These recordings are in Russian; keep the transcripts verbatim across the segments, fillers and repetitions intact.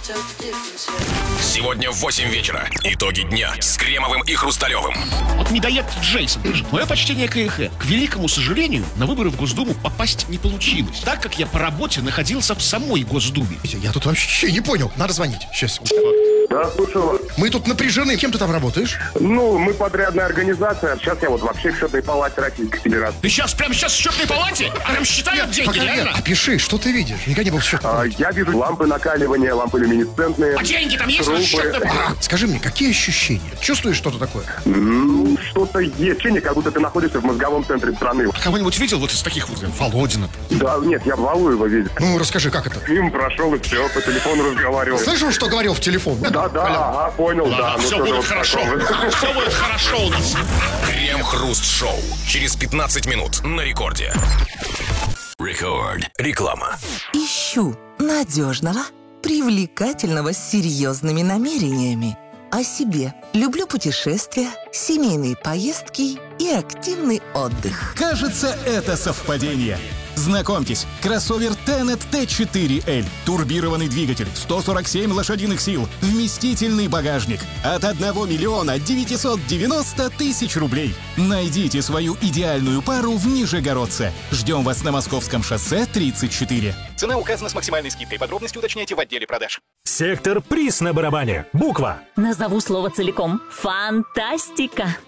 Сегодня в восемь вечера. Итоги дня с Кремовым и Хрусталевым. Вот медоед Джейсон пишет: мое почтение к ЭХ. К великому сожалению, на выборы в Госдуму попасть не получилось, так как я по работе находился в самой Госдуме. Я тут вообще не понял. Надо звонить. Сейчас. Да, слушаю вас. Мы тут напряжены. Кем ты там работаешь? Ну, мы подрядная организация. Сейчас я вот вообще в счетной палате Российской Федерации. Ты сейчас, прямо сейчас в счетной палате? А там считают деньги, Пока реально? нет. Опиши, что ты видишь. Никогда не был в счетной А, палате. я вижу лампы накаливания, лампы люминесцентные. А деньги там есть в трубы. счетной палате? Скажи мне, какие ощущения? Чувствуешь что-то такое? Ну, что-то есть. Ощущение, как будто ты находишься в мозговом центре страны. А кого-нибудь видел вот из таких вот? Володина. Да, нет, я в Валуева видел. Ну, расскажи, как это? Мимо прошел и все, по телефону разговаривал. Слышал, что говорил в телефон? Да, да, ага, понял, да. Ладно, Ну, все что же будет вот хорошо. такого? Все будет хорошо у нас. Крем-хруст-шоу. Через пятнадцать минут на рекорде. Рекорд. Реклама. Ищу надежного, привлекательного с серьезными намерениями. О себе. Люблю путешествия, семейные поездки и активный отдых. Кажется, это совпадение. Знакомьтесь, кроссовер Tenet ти четыре эль. Турбированный двигатель, сто сорок семь лошадиных сил, вместительный багажник. От одного миллиона девятьсот девяносто тысяч рублей. Найдите свою идеальную пару в Нижегородце. Ждем вас на Московском шоссе тридцать четыре. Цена указана с максимальной скидкой. Подробности уточняйте в отделе продаж. Сектор приз на барабане. Буква. Назову слово целиком. Фантастика.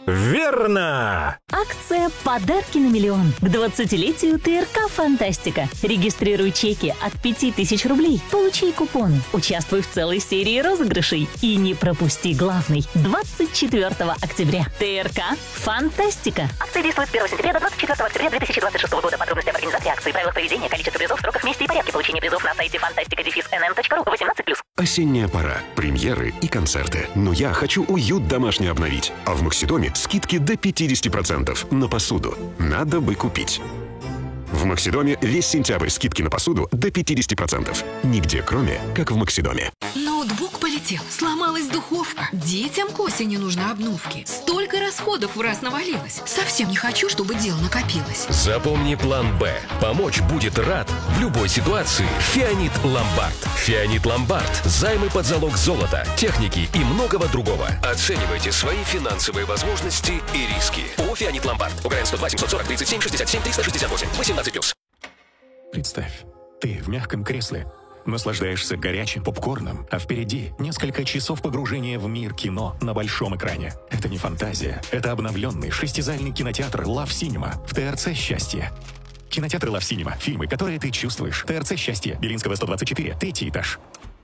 Верно. Акция «Подарки на миллион» к двадцатилетию ТРК «Фантастика». Регистрируй чеки от пяти тысяч рублей. Получи купоны. Участвуй в целой серии розыгрышей. И не пропусти главный. двадцать четвёртого октября. ТРК «Фантастика». Акция действует с первого сентября до двадцать четвёртого октября две тысячи двадцать шестого года. Подробности об организации акции, правилах поведения, количество призов, сроках, месте и порядке получения призов на сайте фантастика дефис эн эн точка ру. восемнадцать плюс. Осенняя пора. Премьеры и концерты. Но я хочу уют домашний обновить. А в Максидоме скидки до пятьдесят процентов на посуду. Надо бы купить. В Максидоме весь сентябрь скидки на посуду до пятьдесят процентов. Нигде кроме, как в Максидоме. Ноутбук полетел, сломалась духовка. Детям к осени нужны обновки. Столько расходов в раз навалилось. Совсем не хочу, чтобы дел накопилось. Запомни план «Б». Помочь будет рад в любой ситуации Фианит Ломбард. Фианит Ломбард. Займы под залог золота, техники и многого другого. Оценивайте свои финансовые возможности и риски. ООО «Фианит Ломбард». УГРН сто два семьсот сорок тридцать семь шестьдесят семь триста шестьдесят восемь. восемнадцать плюс. Представь, ты в мягком кресле, наслаждаешься горячим попкорном, а впереди несколько часов погружения в мир кино на большом экране. Это не фантазия, это обновленный шестизальный кинотеатр Love Cinema в ТРЦ «Счастье». Кинотеатр Love Cinema. Фильмы, которые ты чувствуешь. ТРЦ «Счастье». Белинского сто двадцать четыре. Третий этаж.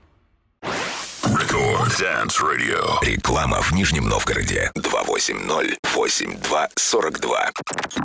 Рекорд Dance Radio. Реклама в Нижнем Новгороде. два восемь ноль восемь два сорок два.